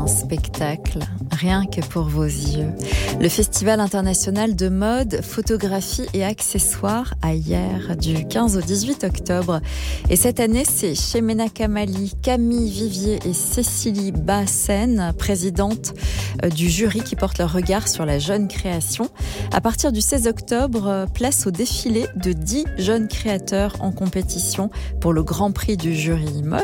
un spectacle, rien que pour vos yeux. Le Festival international de mode, photographie et accessoires à Hyères du 15 au 18 octobre. Et cette année, c'est Chemena Kamali, Camille Vivier et Cécilie Bassen, présidentes du jury, qui portent leur regard sur la jeune création. À partir du 16 octobre, place au défilé de 10 jeunes créateurs en compétition pour le Grand Prix du jury mode.